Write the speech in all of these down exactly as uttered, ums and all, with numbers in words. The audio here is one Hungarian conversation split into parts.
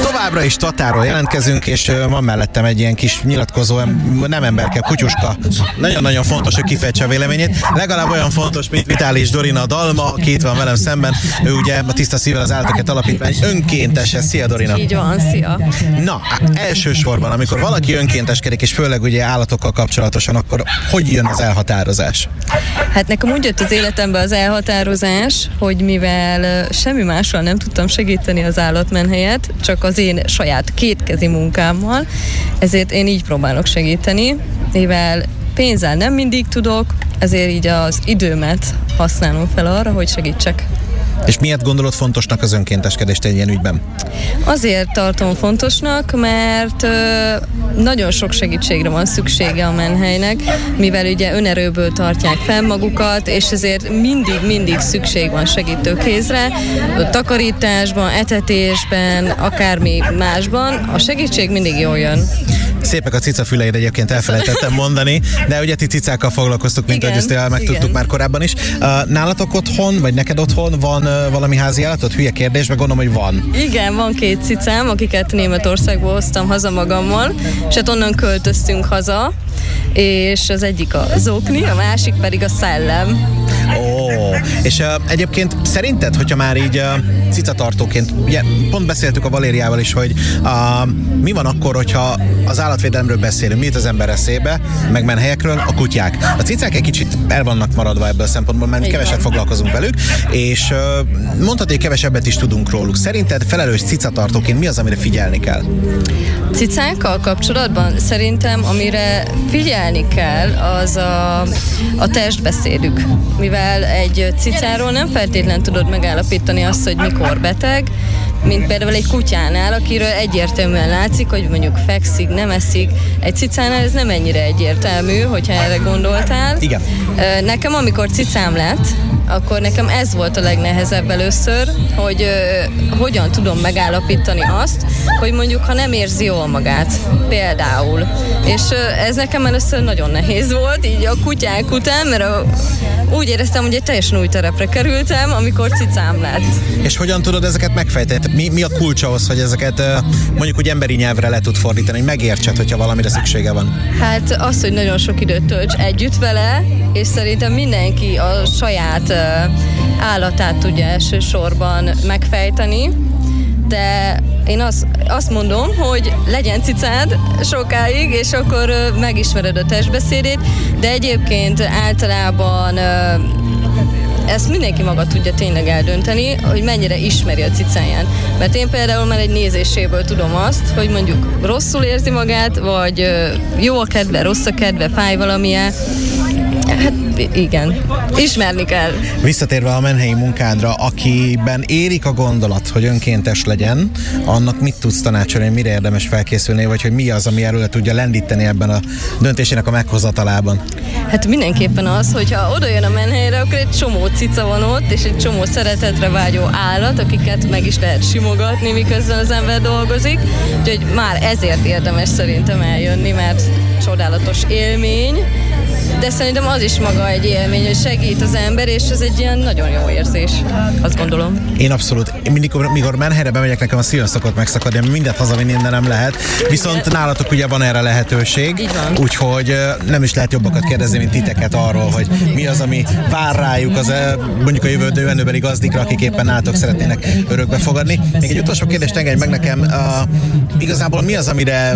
Továbbra is Tatáról jelentkezünk, és van mellettem egy ilyen kis nyilatkozó, nem emberke, kutyuska. Nagyon-nagyon fontos, hogy kifejtse a véleményét. Legalább olyan fontos, mint Vitális Dorina Dalma, aki itt van velem szemben. Ő ugye a Tiszta Szívvel az Állatoket Alapítvány önkéntese. Szia, Dorina! Így van, szia! Na, elsősorban, amikor valaki önkénteskedik, és főleg ugye állatokkal kapcsolatosan, akkor hogy jön az elhatározás? Hát nekem úgy jött az életembe az elhatározás, hogy mivel semmi mással nem tudtam segíteni az állatmenhelyet, csak az én saját kétkezi munkámmal, ezért én így próbálok segíteni, mivel pénzzel nem mindig tudok, ezért így az időmet használom fel arra, hogy segítsek. És miért gondolod fontosnak az önkénteskedést egy ilyen ügyben? Azért tartom fontosnak, mert ö, nagyon sok segítségre van szüksége a menhelynek, mivel ugye önerőből tartják fel magukat, és ezért mindig-mindig szükség van segítőkézre, takarításban, etetésben, akármi másban. A segítség mindig jól jön. Szépek a cicafüleid, egyébként elfelejtettem mondani, de ugye ti cicákkal foglalkoztuk, mint ahogy ezt megtudtuk már korábban is. Nálatok otthon, vagy neked otthon van valami házi állatod? Hülye kérdés, meg gondolom, hogy van. Igen, van két cicám, akiket Németországból hoztam haza magammal, és hát onnan költöztünk haza, és az egyik a Zokni, a másik pedig a Szellem. Ó, és uh, egyébként szerinted, hogyha már így uh, cicatartóként, ugye, pont beszéltük a Valériával is, hogy uh, mi van akkor, hogyha az állatvédelemről beszélünk, mi jut az ember eszébe, meg menhelyekről, a kutyák. A cicák egy kicsit el vannak maradva ebből a szempontból, mert Igen. keveset foglalkozunk velük, és uh, mondhatod, hogy kevesebbet is tudunk róluk. Szerinted felelős cicatartóként mi az, amire figyelni kell? Cicákkal kapcsolatban szerintem, amire figyelni kell, az a, a testbeszédük. Mivel egy cicáról nem feltétlen tudod megállapítani azt, hogy mikor beteg, mint például egy kutyánál, akiről egyértelműen látszik, hogy mondjuk fekszik, nem eszik. Egy cicánál ez nem ennyire egyértelmű, hogyha erre gondoltál. Igen. Nekem, amikor cicám lett, akkor nekem ez volt a legnehezebb először, hogy uh, hogyan tudom megállapítani azt, hogy mondjuk, ha nem érzi jól magát, például. És uh, ez nekem először nagyon nehéz volt, így a kutyák után, mert a, úgy éreztem, hogy egy teljesen új terepre kerültem, amikor cicám lett. És hogyan tudod ezeket megfejteni? Mi, mi a kulcs ahhoz, hogy ezeket uh, mondjuk úgy emberi nyelvre le tud fordítani, hogy megértsed, hogyha valamire szüksége van? Hát az, hogy nagyon sok időt tölts együtt vele, és szerintem mindenki a saját uh, állatát tudja elsősorban megfejteni, de én azt, azt mondom, hogy legyen cicád sokáig, és akkor uh, megismered a testbeszédét, de egyébként általában uh, ezt mindenki maga tudja tényleg eldönteni, hogy mennyire ismeri a cicáján. Mert én például már egy nézéséből tudom azt, hogy mondjuk rosszul érzi magát, vagy uh, jó a kedve, rossz a kedve, fáj valamilyen. Hát igen, ismerni kell. Visszatérve a menhelyi munkádra, akiben érik a gondolat, hogy önkéntes legyen, annak mit tudsz tanácsolni, mire érdemes felkészülni, vagy hogy mi az, ami előre tudja lendíteni ebben a döntésének a meghozatalában? Hát mindenképpen az, hogyha oda jön a menhelyre, akkor egy csomó cica van ott, és egy csomó szeretetre vágyó állat, akiket meg is lehet simogatni, miközben az ember dolgozik. Úgyhogy már ezért érdemes szerintem eljönni, mert csodálatos élmény, de szerintem az is maga egy élmény, hogy segít az ember, és ez egy ilyen nagyon jó érzés, azt gondolom. Én abszolút. Én mindig, mikor menhelyre bemegyek, nekem a szívem szokott megszakadni, mindent hazavinni innen nem lehet. Viszont igen. Nálatok ugye van erre lehetőség, úgyhogy nem is lehet jobbakat kérdezni, mint titeket arról, hogy mi az, ami vár rájuk, az, mondjuk a jövő jövendőbeli gazdikra, akik éppen nálatok szeretnének örökbe fogadni. Még egy utolsó kérdést engedj meg nekem, uh, igazából mi az, amire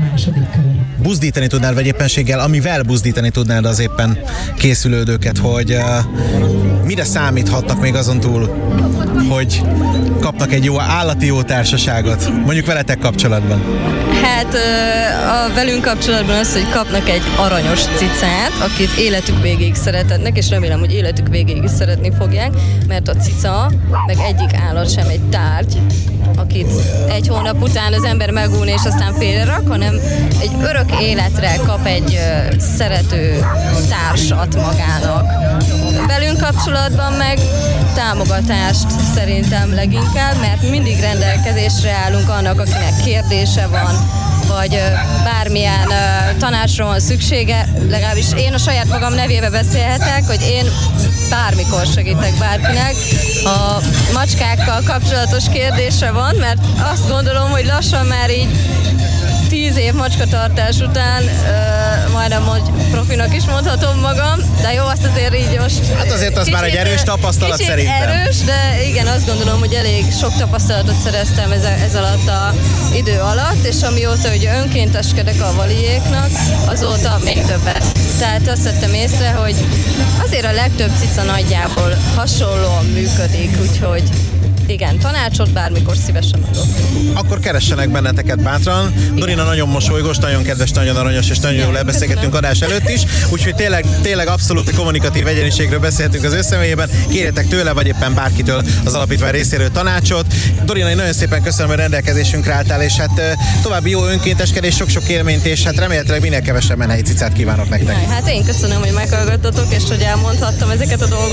buzdítani tudnád, vagy éppenséggel, amivel buzdítani tudnád az éppen készülődőket, hogy uh, mire számíthatnak még azon túl, hogy kapnak egy jó állati jó társaságot, mondjuk veletek kapcsolatban? Hát a velünk kapcsolatban az, hogy kapnak egy aranyos cicát, akit életük végéig szeretetnek, és remélem, hogy életük végéig is szeretni fogják, mert a cica, meg egyik állat sem egy tárgy, akit egy hónap után az ember megúni, és aztán félrerak, hanem egy örök életre kap egy szerető társat magának. Velünk kapcsolatban meg támogatást szerintem leginkább, mert mindig rendelkezésre állunk annak, akinek kérdése van, vagy bármilyen tanácsra van szüksége, legalábbis én a saját magam nevébe beszélhetek, hogy én bármikor segítek bárkinek. A macskákkal kapcsolatos kérdése van, mert azt gondolom, hogy lassan már így tíz év macskatartás után uh, majdnem, hogy profinak is mondhatom magam, de jó, azt azért így most... Hát azért az már egy erős tapasztalat szerintem. Erős, de igen, azt gondolom, hogy elég sok tapasztalatot szereztem ez, ez alatt a idő alatt, és amióta ugye önkénteskedek a valiéknak, azóta még többet. Tehát azt vettem észre, hogy azért a legtöbb cica nagyjából hasonlóan működik, úgyhogy igen, tanácsot bármikor szívesen adok. Akkor keressenek benneteket bátran. Igen. Dorina nagyon mosolygós, nagyon kedves, nagyon aranyos, és nagyon jól lebeszélgettünk adás előtt is, úgyhogy tényleg, tényleg abszolút kommunikatív egyeniségről beszélhetünk az ő személyében. Kérjetek tőle, vagy éppen bárkitől az alapítvány részéről tanácsot. Dorina, én nagyon szépen köszönöm, hogy rendelkezésünkre álltál, és hát további jó önkénteskedés, sok-sok élményt, és hát remélhetőleg minél kevesebb menhelyi cicát kívánok nektek. Hát én köszönöm, hogy meghallgattatok, és hogy elmondhattam ezeket a dolgokat.